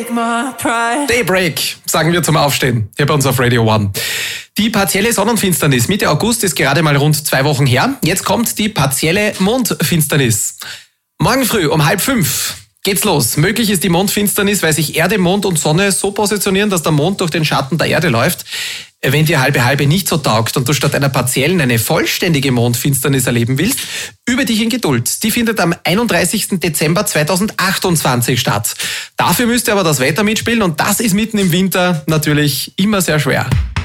Daybreak, sagen wir zum Aufstehen, hier bei uns auf Radio One. Die partielle Sonnenfinsternis Mitte August ist gerade mal rund 2 Wochen her. Jetzt kommt die partielle Mondfinsternis. Morgen früh um 4:30 geht's los. Möglich ist die Mondfinsternis, weil sich Erde, Mond und Sonne so positionieren, dass der Mond durch den Schatten der Erde läuft. Wenn dir halbe nicht so taugt und du statt einer partiellen eine vollständige Mondfinsternis erleben willst, übe dich in Geduld. Die findet am 31. Dezember 2028 statt. Dafür müsste aber das Wetter mitspielen und das ist mitten im Winter natürlich immer sehr schwer.